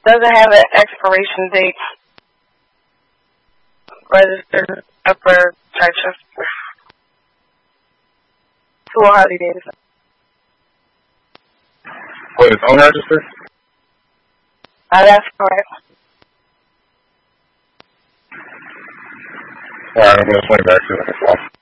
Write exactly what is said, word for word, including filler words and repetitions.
doesn't have an expiration date. Registered Upper Chichester. To a Harley Davidson. What, it's unregistered? Uh, that's correct. Alright, I'm going to swing back to the next one.